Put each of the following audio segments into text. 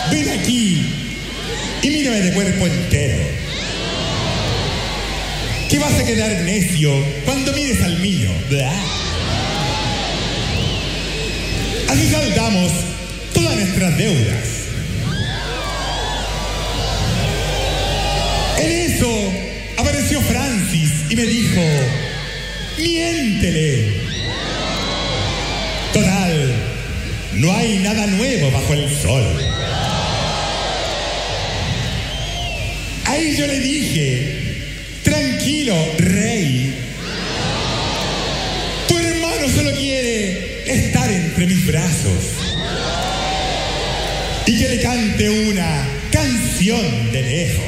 Ven aquí y mírame de cuerpo entero. Que vas a quedar necio cuando mires al mío. Así saldamos todas nuestras deudas. En eso apareció Francis y me dijo: miéntele. Total, no hay nada nuevo bajo el sol. Ahí yo le dije: tranquilo, rey. Tu hermano solo quiere estar entre mis brazos y que le cante una canción de lejos.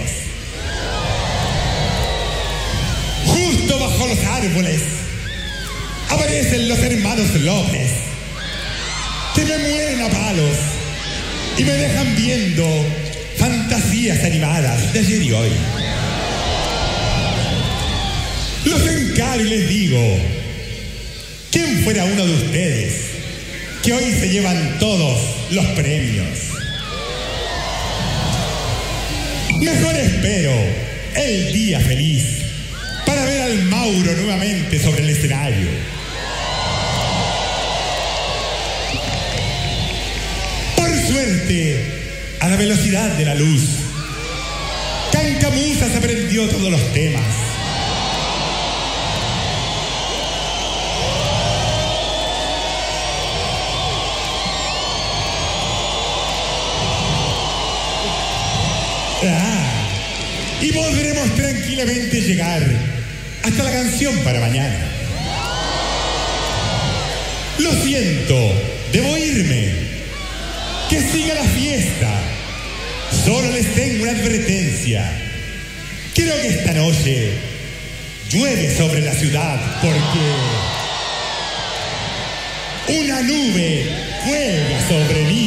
Justo bajo los árboles aparecen los hermanos López, que me mueren a palos y me dejan viendo fantasías animadas de ayer y hoy. Los encaro y les digo: ¿quién fuera uno de ustedes que hoy se llevan todos los premios? Mejor espero el día feliz para ver al Mauro nuevamente sobre el escenario. Por suerte, a la velocidad de la luz, Cancamusas aprendió todos los temas. Y podremos tranquilamente llegar hasta la canción para mañana. Lo siento, debo irme. Que siga la fiesta. Solo les tengo una advertencia. Creo que esta noche llueve sobre la ciudad porque una nube cuelga sobre mí.